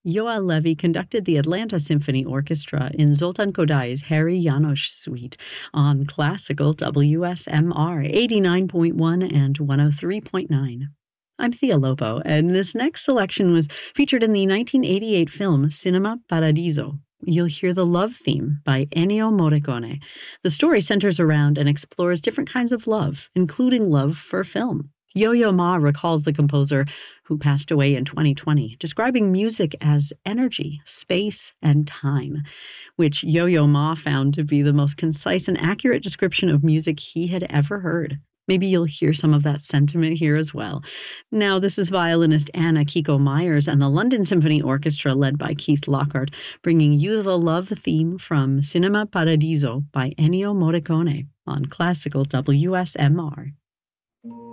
Yoel Levy conducted the Atlanta Symphony Orchestra in Zoltan Kodai's Harry Janos Suite on classical WSMR 89.1 and 103.9. I'm Thea Lobo, and this next selection was featured in the 1988 film Cinema Paradiso. You'll hear the love theme by Ennio Morricone. The story centers around and explores different kinds of love, including love for film. Yo-Yo Ma recalls the composer, who passed away in 2020, describing music as energy, space, and time, which Yo-Yo Ma found to be the most concise and accurate description of music he had ever heard. Maybe you'll hear some of that sentiment here as well. Now, this is violinist Anna Kiko Myers and the London Symphony Orchestra led by Keith Lockhart, bringing you the love theme from Cinema Paradiso by Ennio Morricone on classical WSMR.